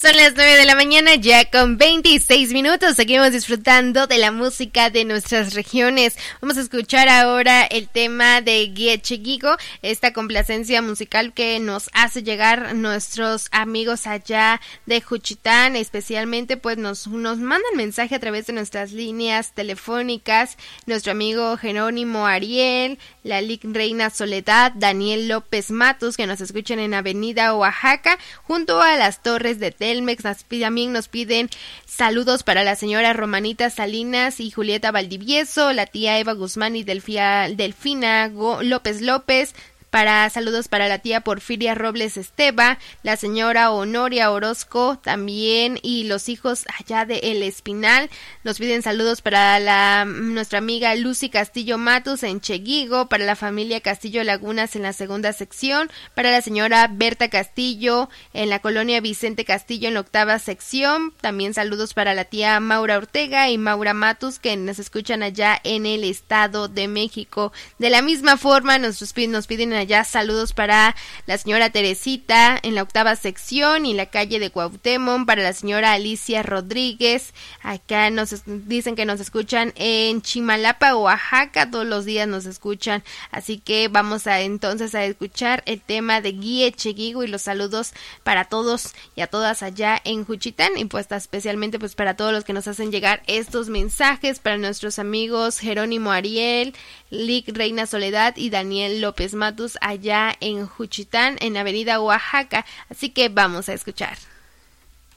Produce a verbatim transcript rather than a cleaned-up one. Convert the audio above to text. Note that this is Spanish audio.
Son las nueve de la mañana, ya con veintiséis minutos. Seguimos disfrutando de la música de nuestras regiones. Vamos a escuchar ahora el tema de Guiecheguigo, esta complacencia musical que nos hace llegar nuestros amigos allá de Juchitán. Especialmente pues nos, nos mandan mensaje a través de nuestras líneas telefónicas. Nuestro amigo Jerónimo Ariel, la Lic Reina Soledad, Daniel López Matos, que nos escuchan en Avenida Oaxaca, junto a las Torres de Telmex. También nos piden saludos para la señora Romanita Salinas y Julieta Valdivieso, la tía Eva Guzmán y Delfia, Delfina Go, López López. Para saludos para la tía Porfiria Robles Esteba, la señora Honoria Orozco también, y los hijos allá de El Espinal. Nos piden saludos para la nuestra amiga Lucy Castillo Matus en Cheguigo, para la familia Castillo Lagunas en la segunda sección, para la señora Berta Castillo en la colonia Vicente Castillo en la octava sección. También saludos para la tía Maura Ortega y Maura Matus, que nos escuchan allá en el Estado de México. De la misma forma nos, nos piden allá saludos para la señora Teresita en la octava sección y la calle de Cuauhtémoc, para la señora Alicia Rodríguez. Acá nos dicen que nos escuchan en Chimalapa, Oaxaca, todos los días nos escuchan, así que vamos a entonces a escuchar el tema de Guiecheguigo y los saludos para todos y a todas allá en Juchitán, y pues especialmente pues para todos los que nos hacen llegar estos mensajes, para nuestros amigos Jerónimo Ariel, Lic Reina Soledad y Daniel López Matus allá en Juchitán, en Avenida Oaxaca. Así que vamos a escuchar.